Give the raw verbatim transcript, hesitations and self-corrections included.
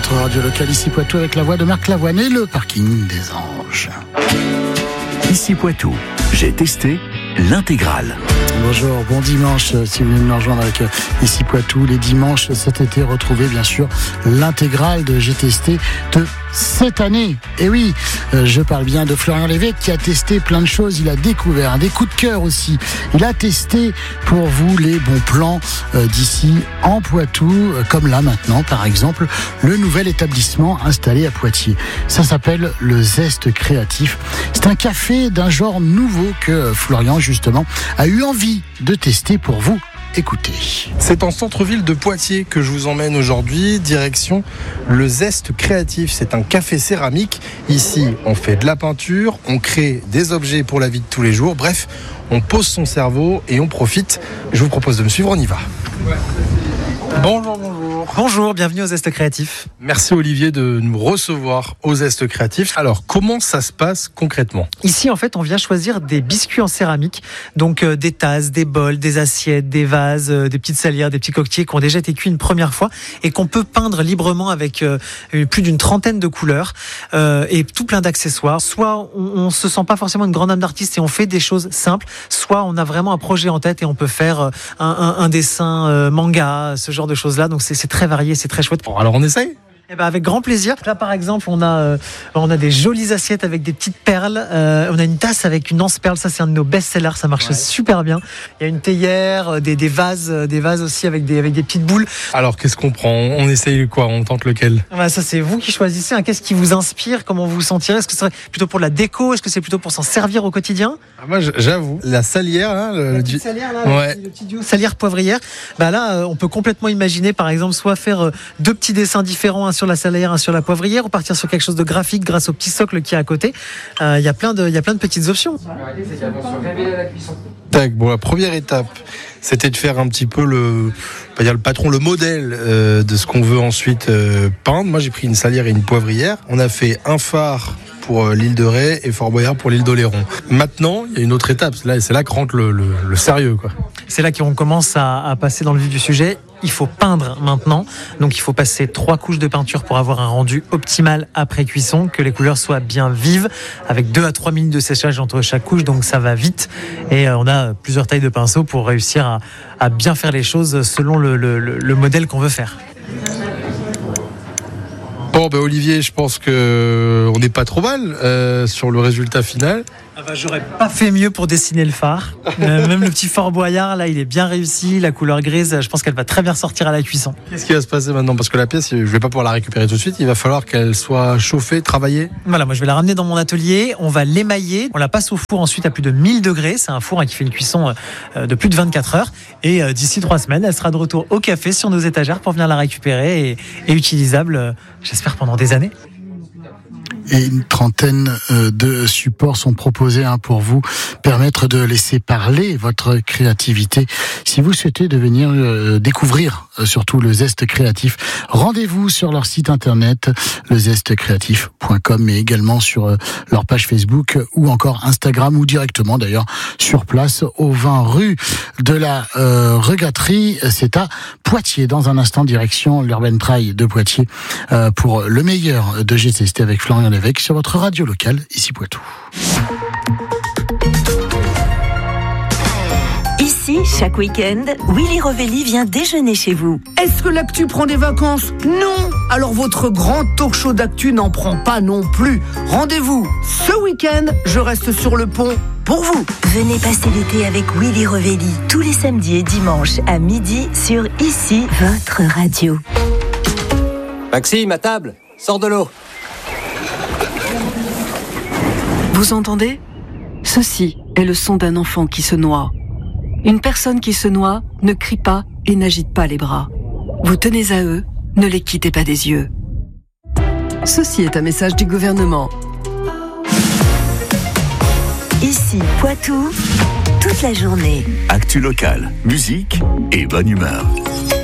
votre radio locale ici Poitou avec la voix de Marc Lavoine et le parking des Anges. Ici Poitou, j'ai testé l'intégrale. Bonjour, bon dimanche si vous venez de nous rejoindre avec Ici Poitou. Les dimanches cet été, retrouvez bien sûr l'intégrale de J'ai testé de cette année. Et oui, je parle bien de Florian Lévesque qui a testé plein de choses. Il a découvert des coups de cœur aussi. Il a testé pour vous les bons plans d'ici en Poitou, comme là maintenant par exemple, le nouvel établissement installé à Poitiers. Ça s'appelle le Zeste Créatif. C'est un café d'un genre nouveau que Florian justement a eu envie de tester pour vous. Écoutez. C'est en centre-ville de Poitiers que je vous emmène aujourd'hui, direction le Zeste Créatif. C'est un café céramique. Ici, on fait de la peinture, on crée des objets pour la vie de tous les jours. Bref, on pose son cerveau et on profite. Je vous propose de me suivre, on y va. Ouais. Bonjour, bonjour. Bonjour, bienvenue au Zeste Créatif. Merci Olivier de nous recevoir au Zeste Créatif. Alors, comment ça se passe concrètement ? Ici, en fait, on vient choisir des biscuits en céramique, donc euh, des tasses, des bols, des assiettes, des vases, euh, des petites salières, des petits coquetiers qui ont déjà été cuits une première fois et qu'on peut peindre librement avec euh, plus d'une trentaine de couleurs euh, et tout plein d'accessoires. Soit on, on se sent pas forcément une grande âme d'artiste et on fait des choses simples, soit on a vraiment un projet en tête et on peut faire euh, un, un, un dessin euh, manga, ce genre de choses-là. Donc c'est, c'est très varié, c'est très chouette. Bon, alors on essaye ? Eh ben avec grand plaisir. Là par exemple on a euh, on a des jolies assiettes avec des petites perles. Euh, on a une tasse avec une anse perle. Ça c'est un de nos best-sellers. Ça marche ouais. super bien. Il y a une théière, des, des vases, des vases aussi avec des avec des petites boules. Alors qu'est-ce qu'on prend ? On essaye quoi ? On tente lequel ? Ben, ça c'est vous qui choisissez. Hein. Qu'est-ce qui vous inspire ? Comment vous vous sentirez ? Est-ce que c'est plutôt pour la déco ? Est-ce que c'est plutôt pour s'en servir au quotidien ? ah, Moi j'avoue la salière là, le, la le petite salière là, ouais. le, le petit duo salière poivrière. Ben là on peut complètement imaginer par exemple soit faire deux petits dessins différents, un sur la salière, un sur la poivrière, ou partir sur quelque chose de graphique grâce au petit socle qui est à côté. Il euh, y a plein de, il y a plein de petites options. Tac, bon, la première étape, c'était de faire un petit peu le, pas dire le patron, le modèle euh, de ce qu'on veut ensuite euh, peindre. Moi, j'ai pris une salière et une poivrière. On a fait un phare pour l'île de Ré et Fort Boyard pour l'île d'Oléron. Maintenant, il y a une autre étape. C'est là, c'est là que rentre le, le, le sérieux, quoi. C'est là qu'on commence à, à passer dans le vif du sujet. Il faut peindre maintenant. Donc, il faut passer trois couches de peinture pour avoir un rendu optimal après cuisson, que les couleurs soient bien vives, avec deux à trois minutes de séchage entre chaque couche. Donc, ça va vite. Et euh, on a plusieurs tailles de pinceau pour réussir à, à bien faire les choses selon le, le, le modèle qu'on veut faire. Bon, ben Olivier, je pense que on n'est pas trop mal euh, sur le résultat final. Ah bah, j'aurais pas fait mieux pour dessiner le phare. Euh, même le petit Fort Boyard, là, il est bien réussi. La couleur grise, je pense qu'elle va très bien sortir à la cuisson. Qu'est-ce qui va se passer maintenant ? Parce que la pièce, je vais pas pouvoir la récupérer tout de suite. Il va falloir qu'elle soit chauffée, travaillée. Voilà, moi je vais la ramener dans mon atelier. On va l'émailler. On la passe au four ensuite à plus de mille degrés. C'est un four hein, qui fait une cuisson euh, de plus de vingt-quatre heures. Et euh, d'ici trois semaines, elle sera de retour au café sur nos étagères pour venir la récupérer et, et utilisable, euh, j'espère, pendant des années. Et une trentaine de supports sont proposés hein, pour vous permettre de laisser parler votre créativité. Si vous souhaitez devenir euh, découvrir euh, surtout le Zeste Créatif, rendez-vous sur leur site internet le zeste créatif point com, mais également sur euh, leur page Facebook ou encore Instagram, ou directement d'ailleurs sur place au vingt rue de la euh, Regaterie. C'est à Poitiers. Dans un instant, direction l'Urban Trail de Poitiers euh, pour le meilleur de J'ai testé avec Florian Lévesque sur votre radio locale, ici Poitou. Ici, chaque week-end, Willy Revelli vient déjeuner chez vous. Est-ce que l'actu prend des vacances ? Non. Alors votre grand talk show d'actu n'en prend pas non plus. Rendez-vous ce week-end, je reste sur le pont pour vous. Venez passer l'été avec Willy Revelli, tous les samedis et dimanches à midi sur Ici, votre radio. Maxime, à table, sors de l'eau. Vous entendez ? Ceci est le son d'un enfant qui se noie. Une personne qui se noie ne crie pas et n'agite pas les bras. Vous tenez à eux, ne les quittez pas des yeux. Ceci est un message du gouvernement. Ici, Poitou, toute la journée. Actu locale, musique et bonne humeur.